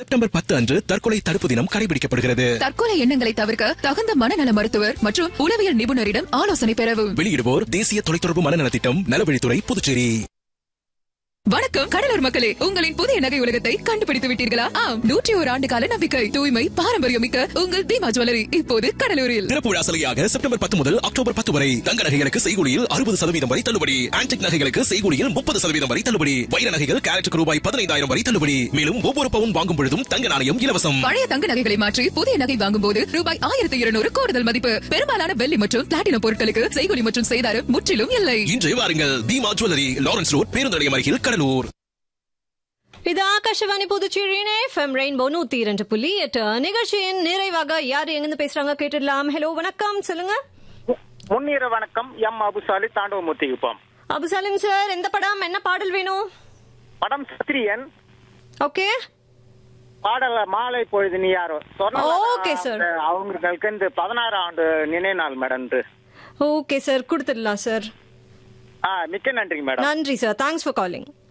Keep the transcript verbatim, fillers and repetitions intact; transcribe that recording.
September பத்து அன்று தற்கொலை தடுப்பு தினம் கடைபிடிக்கப்படுகிறது. தற்கொலை எண்ணங்களை தவிர்க்க தகுந்த மனநல மருத்துவர் மற்றும் உளவியல் நிபுணரிடம் ஆலோசனை பெறவும். வெளியிடுவோர் தேசிய தொலைத்தொடர்பு மனநல திட்டம், நலவழித்துறை, புதுச்சேரி. வணக்கம் கடலூர் மக்களே, உங்களின் புதிய நகை உலகத்தை கண்டுபிடித்து விட்டீர்களா? ஆம், நூற்றி ஒரு ஆண்டு கால நம்பிக்கை, தூய்மை, பாரம்பரியம் மிக்க உங்கள் பீமா ஜுவல்லரி இப்போது கடலூரில். திறப்பு விழா சலுகையாக செப்டம்பர் பத்து முதல் அக்டோபர் பத்து வரை தங்க நகைகளுக்கு செய்கூலியில் அறுபது சதவீதம் வரை தள்ளுபடி, ஆன்டிக் நகைகளுக்கு செய்கூலியில் முப்பது சதவீதம் வரை தள்ளுபடி, வைர நகைகள் கேரட்டுக்கு ரூபாய் பதினைந்தாயிரம் வரை தள்ளுபடி. மேலும் ஒவ்வொரு பவுன் வாங்கும் பொழுதும் தங்க நாணயம் இலவசம். பழைய தங்க நகைகளை மாற்றி புதிய நகை வாங்கும் போது ரூபாய் ஆயிரத்தி இருநூறு கூடுதல் மதிப்பு. பெரும்பாலான வெள்ளி மற்றும் பிளாட்டினம் பொருட்களுக்கு செய்கூலி மற்றும் செய்தாரம் முற்றிலும் இல்லை. இன்று வாருங்கள், பீமா ஜுவல்லரி, லாரன்ஸ் ரோட், பேருந்து நிலையம் அருகில், கடலூர். இது ஆகாஷவாணி புதுச்சேரியின் எஃப்எம் ரெயின்போ நூத்தி இரண்டு புள்ளி எட்டு. நிகழ்ச்சியின் நிறைவாக யாரு எங்கிருந்து பேசுறாங்க கேட்டுடலாம். ஹலோ, வணக்கம், சொல்லுங்க. முன்னிர வணக்கம். எம் அபுசாலி, தாண்டவமூர்த்தி குப்பம். அபுசாலிம் சார், எந்த படம், என்ன பாடல் வேணும்? படம் சத்திரியன். ஓகே. பாடல் மாலை பொழுது நீ யாரோ. Okay sir. அவங்களுக்கு இந்த பதினாறு ஆண்டு நினைவு நாள் மேடம். ஓகே சார், கொடுத்துடலாம் சார். மிக்க நன்றி மேடம். நன்றி சார், தேங்க்ஸ் ஃபார் காலிங்.